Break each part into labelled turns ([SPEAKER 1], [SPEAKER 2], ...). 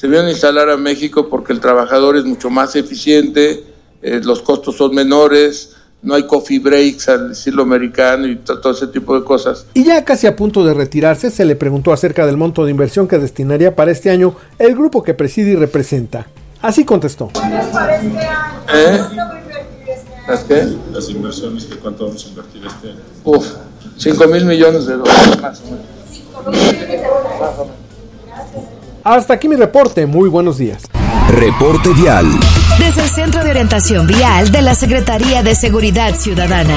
[SPEAKER 1] se vienen a instalar a México porque el trabajador es mucho más eficiente, los costos son menores, no hay coffee breaks al estilo americano y todo ese tipo de cosas.
[SPEAKER 2] Y ya casi a punto de retirarse, se le preguntó acerca del monto de inversión que destinaría para este año el grupo que preside y representa. Así contestó.
[SPEAKER 3] ¿Para este año?
[SPEAKER 1] ¿Las qué?
[SPEAKER 4] Las inversiones, ¿de cuánto vamos a invertir este año?
[SPEAKER 1] $5,000 millones más o menos.
[SPEAKER 2] Hasta aquí mi reporte, muy buenos días.
[SPEAKER 5] Reporte Vial.
[SPEAKER 6] Desde el Centro de Orientación Vial de la Secretaría de Seguridad Ciudadana.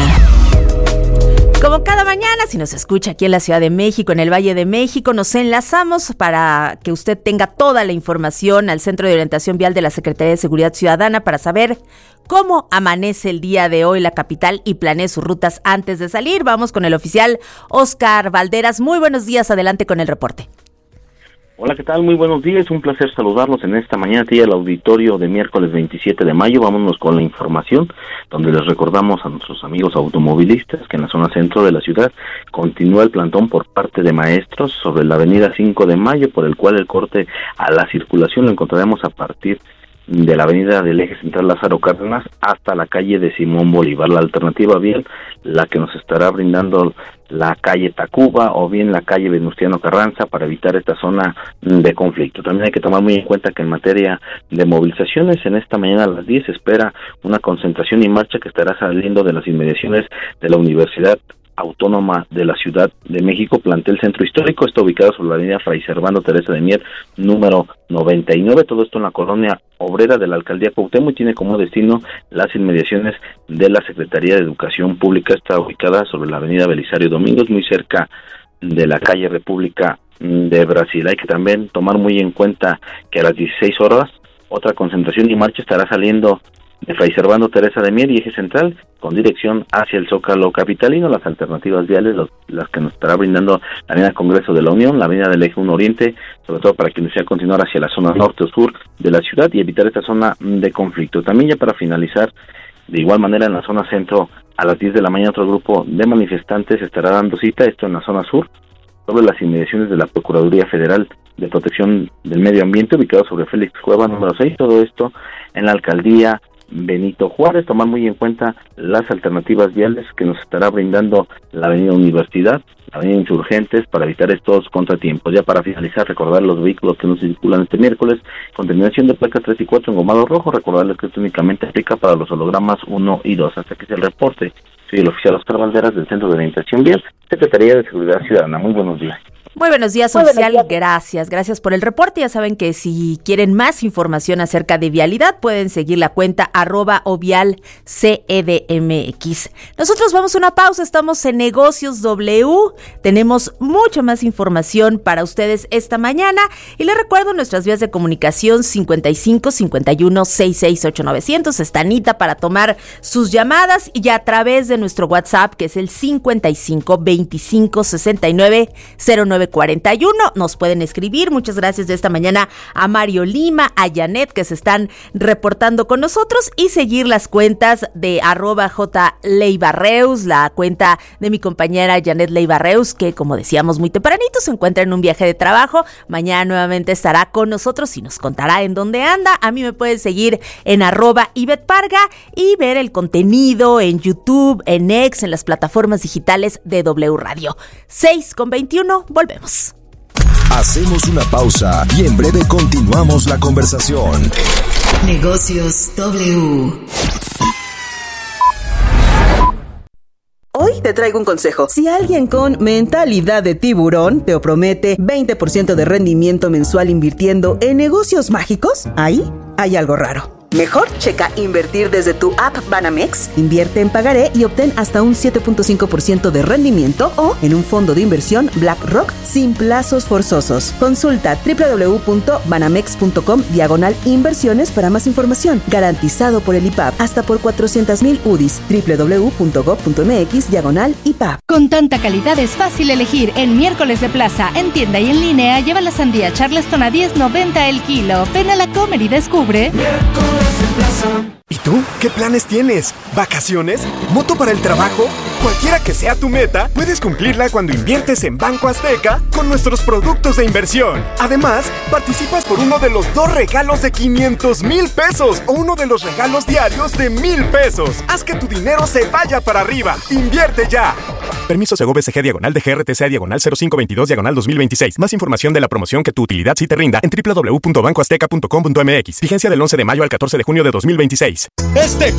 [SPEAKER 6] Como cada mañana, si nos escucha aquí en la Ciudad de México, en el Valle de México, nos enlazamos para que usted tenga toda la información al Centro de Orientación Vial de la Secretaría de Seguridad Ciudadana para saber cómo amanece el día de hoy la capital y planee sus rutas antes de salir. Vamos con el oficial Oscar Valderas. Muy buenos días, adelante con el reporte.
[SPEAKER 7] Hola, ¿qué tal? Muy buenos días, un placer saludarlos en esta mañana, el auditorio de miércoles 27 de mayo. Vámonos con la información, donde les recordamos a nuestros amigos automovilistas que en la zona centro de la ciudad continúa el plantón por parte de maestros sobre la avenida 5 de mayo, por el cual el corte a la circulación lo encontraremos a partir de la avenida del eje central Lázaro Cárdenas hasta la calle de Simón Bolívar. La alternativa vial, la que nos estará brindando la calle Tacuba o bien la calle Venustiano Carranza para evitar esta zona de conflicto. También hay que tomar muy en cuenta que en materia de movilizaciones, en esta mañana a las 10 se espera una concentración y marcha que estará saliendo de las inmediaciones de la Universidad Autónoma de la Ciudad de México, plantel Centro Histórico. Está ubicado sobre la avenida Fray Servando Teresa de Mier, número 99, todo esto en la colonia obrera de la alcaldía Cuauhtémoc, y tiene como destino las inmediaciones de la Secretaría de Educación Pública. Está ubicada sobre la avenida Belisario Domínguez, muy cerca de la calle República de Brasil. Hay que también tomar muy en cuenta que a las 16 horas otra concentración y marcha estará saliendo de Fray Servando Teresa de Mier y eje central con dirección hacia el Zócalo capitalino. Las alternativas viales, las que nos estará brindando la avenida Congreso de la Unión, la avenida del Eje 1 Oriente, sobre todo para quien desea continuar hacia la zona norte o sur de la ciudad y evitar esta zona de conflicto. También ya para finalizar, de igual manera en la zona centro, a las 10 de la mañana otro grupo de manifestantes estará dando cita, esto en la zona sur, sobre las inmediaciones de la Procuraduría Federal de Protección del Medio Ambiente, ubicado sobre Félix Cueva número 6, todo esto en la alcaldía Benito Juárez. Tomar muy en cuenta las alternativas viales que nos estará brindando la avenida Universidad, la avenida Insurgentes, para evitar estos contratiempos. Ya para finalizar, recordar los vehículos que no circulan este miércoles con terminación de placas 3 y 4 en gomado rojo, recordarles que esto únicamente aplica para los hologramas 1 y 2. Hasta aquí es el reporte. Soy el oficial Oscar Valderas del Centro de Orientación Vial, Secretaría de Seguridad Ciudadana. Muy buenos días.
[SPEAKER 6] Muy buenos días, oficial. Gracias por el reporte. Ya saben que si quieren más información acerca de vialidad, pueden seguir la cuenta @ovialcedmx. Nosotros vamos a una pausa, estamos en Negocios W. Tenemos mucha más información para ustedes esta mañana. Y les recuerdo nuestras vías de comunicación 55 51 668 900. Está Anita para tomar sus llamadas y ya a través de nuestro WhatsApp, que es el 55 25 69 09 41, nos pueden escribir. Muchas gracias de esta mañana a Mario Lima, a Janet, que se están reportando con nosotros, y seguir las cuentas de @JLeibarreus, la cuenta de mi compañera Janet Leibarreus, que como decíamos muy tempranito se encuentra en un viaje de trabajo. Mañana nuevamente estará con nosotros y nos contará en dónde anda. A mí me pueden seguir en @IbetParga y ver el contenido en YouTube, en X, en las plataformas digitales de W Radio. 6:21, volvemos.
[SPEAKER 5] Hacemos una pausa y en breve continuamos la conversación.
[SPEAKER 6] Negocios W.
[SPEAKER 8] Hoy te traigo un consejo. Si alguien con mentalidad de tiburón te promete 20% de rendimiento mensual invirtiendo en negocios mágicos, ahí hay algo raro. Mejor checa invertir desde tu app Banamex, invierte en pagaré y obtén hasta un 7.5% de rendimiento, o en un fondo de inversión BlackRock sin plazos forzosos. Consulta www.banamex.com/inversiones para más información. Garantizado por el IPAB hasta por 400,000 UDIs. www.gov.mx/IPAB.
[SPEAKER 9] Con tanta calidad es fácil elegir. En miércoles de plaza, en tienda y en línea, lleva la sandía Charleston a $10.90 el kilo. Ven a la Comer y descubre.
[SPEAKER 10] ¿Y tú? ¿Qué planes tienes? ¿Vacaciones? ¿Moto para el trabajo? Cualquiera que sea tu meta, puedes cumplirla cuando inviertes en Banco Azteca con nuestros productos de inversión. Además, participas por uno de los 2 regalos de 500,000 pesos o uno de los regalos diarios de 1,000 pesos. Haz que tu dinero se vaya para arriba. ¡Invierte ya! Permiso Segov SG /DGRTC/0522/2026. Más información de la promoción que tu utilidad sí te rinda en www.bancoazteca.com.mx. Vigencia del 11 de mayo al 14 de junio de 2026.